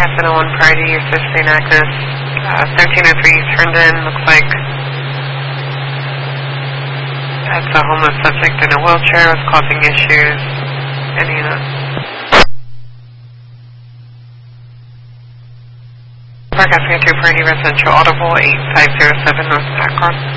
Sargasson 01 Friday, you're St. Agnes, 1303 turned in, looks like that's a homeless subject in a wheelchair was causing issues. Any units? Sargasson 2 Friday, residential audible, 8507 North Akron.